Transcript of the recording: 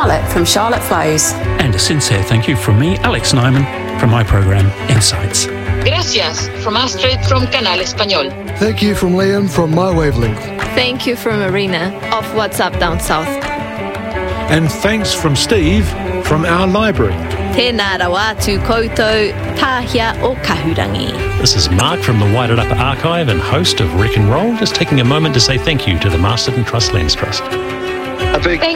Charlotte from Charlotte Flows. And a sincere thank you from me, Alex Nyman, from my program Insights. Gracias from Astrid from Canal Español. Thank you from Liam from My Wavelength. Thank you from Marina of What's Up Down South. And thanks from Steve from our library. Tēnā rawa atu koutou, tāhia o Kahurangi. This is Mark from the Wairarapa Archive and host of Wreck and Roll, just taking a moment to say thank you to the Masterton Trust Lands Trust. A big